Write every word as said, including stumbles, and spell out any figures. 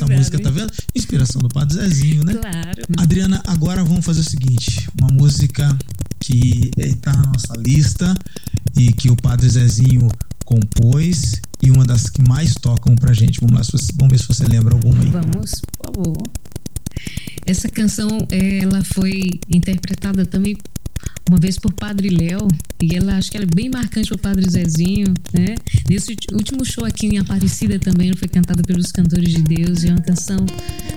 essa música, tá vendo? Inspiração do Padre Zezinho, né? Claro. Adriana, agora vamos fazer o seguinte, uma música que está na nossa lista e que o Padre Zezinho compôs e uma das que mais tocam pra gente. Vamos lá, vamos ver se você lembra alguma aí. Vamos, por favor. Essa canção, ela foi interpretada também uma vez por Padre Léo, e ela acho que ela é bem marcante pro Padre Zezinho, né? Nesse último show aqui em Aparecida também, ela foi cantada pelos Cantores de Deus, e é uma canção